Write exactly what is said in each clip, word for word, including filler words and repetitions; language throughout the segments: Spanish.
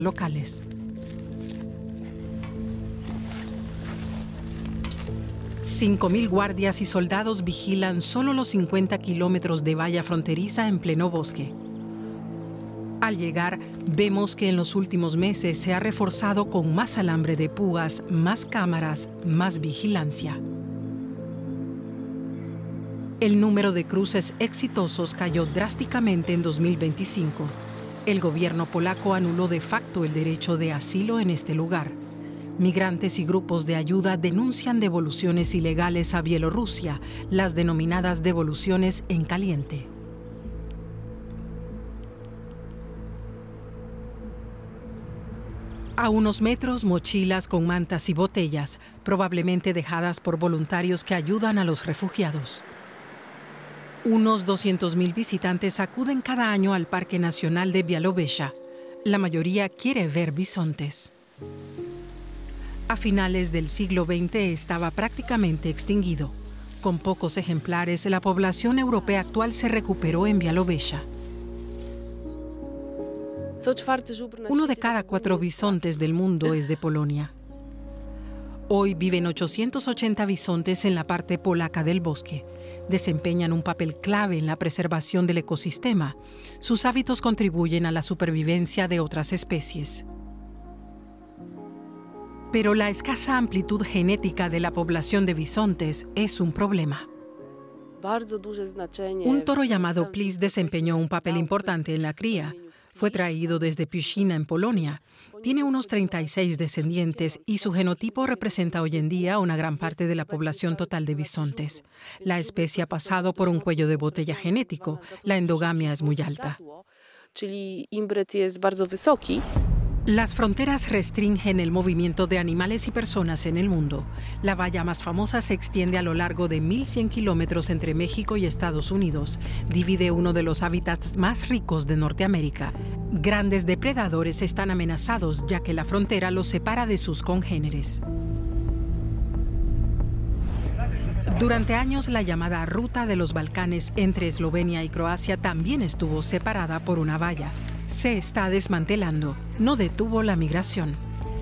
locales. cinco mil guardias y soldados vigilan solo los cincuenta kilómetros de valla fronteriza en pleno bosque. Al llegar, vemos que en los últimos meses se ha reforzado con más alambre de púas, más cámaras, más vigilancia. El número de cruces exitosos cayó drásticamente en dos mil veinticinco. El gobierno polaco anuló de facto el derecho de asilo en este lugar. Migrantes y grupos de ayuda denuncian devoluciones ilegales a Bielorrusia, las denominadas devoluciones en caliente. A unos metros, mochilas con mantas y botellas, probablemente dejadas por voluntarios que ayudan a los refugiados. Unos doscientos mil visitantes acuden cada año al Parque Nacional de Białowieża. La mayoría quiere ver bisontes. A finales del siglo veinte estaba prácticamente extinguido. Con pocos ejemplares, la población europea actual se recuperó en Białowieża. Uno de cada cuatro bisontes del mundo es de Polonia. Hoy viven ochocientos ochenta bisontes en la parte polaca del bosque. Desempeñan un papel clave en la preservación del ecosistema. Sus hábitos contribuyen a la supervivencia de otras especies. Pero la escasa amplitud genética de la población de bisontes es un problema. Un toro llamado Plis desempeñó un papel importante en la cría. Fue traído desde Pszczyna, en Polonia. Tiene unos treinta y seis descendientes y su genotipo representa hoy en día una gran parte de la población total de bisontes. La especie ha pasado por un cuello de botella genético. La endogamia es muy alta. Las fronteras restringen el movimiento de animales y personas en el mundo. La valla más famosa se extiende a lo largo de mil cien kilómetros entre México y Estados Unidos. Divide uno de los hábitats más ricos de Norteamérica. Grandes depredadores están amenazados, ya que la frontera los separa de sus congéneres. Durante años, la llamada Ruta de los Balcanes entre Eslovenia y Croacia también estuvo separada por una valla. Se está desmantelando. No detuvo la migración.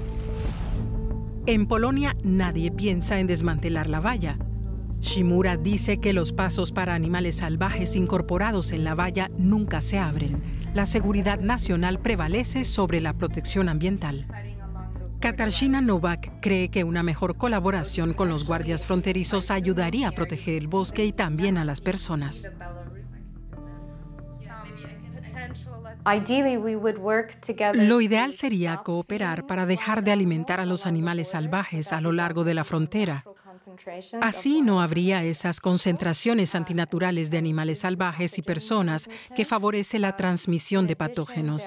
En Polonia, nadie piensa en desmantelar la valla. Shimura dice que los pasos para animales salvajes incorporados en la valla nunca se abren. La seguridad nacional prevalece sobre la protección ambiental. Katarzyna Nowak cree que una mejor colaboración con los guardias fronterizos ayudaría a proteger el bosque y también a las personas. Lo ideal sería cooperar para dejar de alimentar a los animales salvajes a lo largo de la frontera. Así no habría esas concentraciones antinaturales de animales salvajes y personas que favorece la transmisión de patógenos.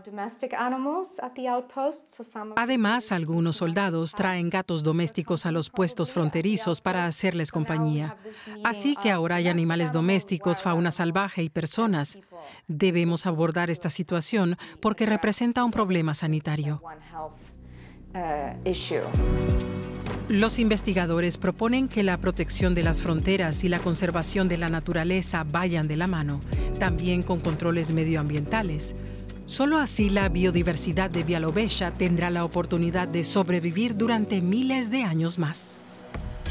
Además, algunos soldados traen gatos domésticos a los puestos fronterizos para hacerles compañía. Así que ahora hay animales domésticos, fauna salvaje y personas. Debemos abordar esta situación porque representa un problema sanitario. Los investigadores proponen que la protección de las fronteras y la conservación de la naturaleza vayan de la mano, también con controles medioambientales. Solo así la biodiversidad de Białowieża tendrá la oportunidad de sobrevivir durante miles de años más.